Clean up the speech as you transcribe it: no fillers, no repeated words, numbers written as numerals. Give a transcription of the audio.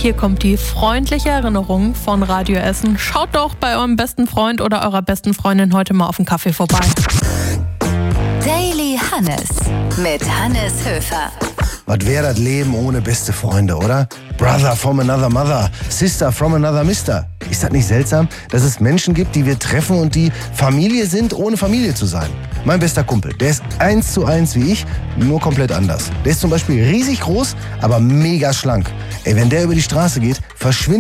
hier kommt die freundliche Erinnerung von Radio Essen. Schaut doch bei eurem besten Freund oder eurer besten Freundin heute mal auf den Kaffee vorbei. Daily Hannes mit Hannes Höfer. Was wäre das Leben ohne beste Freunde, oder? Brother from another mother, sister from another mister. Ist das nicht seltsam, dass es Menschen gibt, die wir treffen und die Familie sind, ohne Familie zu sein? Mein bester Kumpel, der ist 1:1 wie ich, nur komplett anders. Der ist zum Beispiel riesig groß, aber mega schlank. Ey, wenn der über die Straße geht, verschwindet